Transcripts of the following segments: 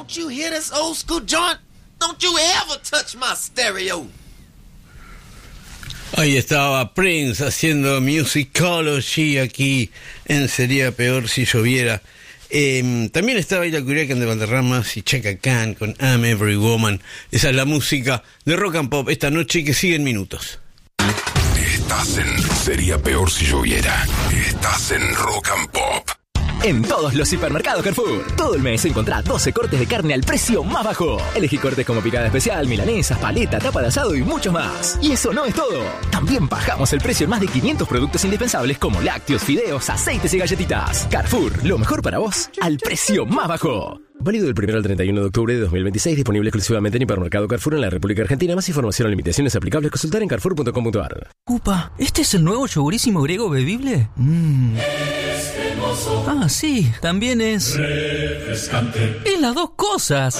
Don't you hear this old school joint? Don't you ever touch my stereo. Ahí estaba Prince haciendo Musicology aquí en Sería Peor Si Lloviera. También estaba Ila Kuriakan de Valderramas y Chaka Khan con I'm Every Woman. Esa es la música de Rock and Pop esta noche que sigue en minutos. Estás en Sería Peor Si Lloviera. Estás en Rock and Pop. En todos los hipermercados Carrefour, todo el mes encontrá 12 cortes de carne al precio más bajo. Elegí cortes como picada especial, milanesas, paleta, tapa de asado y mucho más. Y eso no es todo. También bajamos el precio en más de 500 productos indispensables como lácteos, fideos, aceites y galletitas. Carrefour, lo mejor para vos al precio más bajo. Válido del 1 al 31 de octubre de 2026, disponible exclusivamente en hipermercado Carrefour en la República Argentina. Más información o limitaciones aplicables, consultar en carrefour.com.ar. Upa, ¿este es el nuevo yogurísimo griego bebible? Ah, sí, también es refrescante. Y las dos cosas.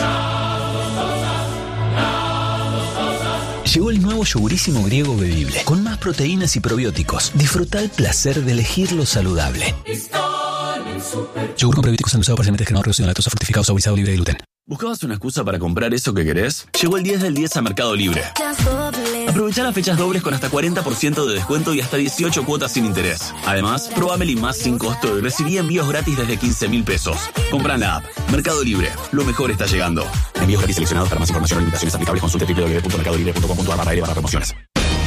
Llegó el nuevo yogurísimo griego bebible, con más proteínas y probióticos. Disfruta el placer de elegir lo saludable. Yogur con probióticos endulzado parcialmente descremado, reducido en lactosa, fructificado, suavizado, libre de gluten. ¿Buscabas una excusa para comprar eso que querés? Llegó el 10 del 10 a Mercado Libre. Aprovecha las fechas dobles con hasta 40% de descuento y hasta 18 cuotas sin interés. Además, probá Meli Más sin costo y recibí envíos gratis desde 15.000 pesos. Comprá en la app. Mercado Libre. Lo mejor está llegando. Envíos gratis seleccionados. Para más información o limitaciones aplicables consulte www.mercadolibre.com.ar/promociones.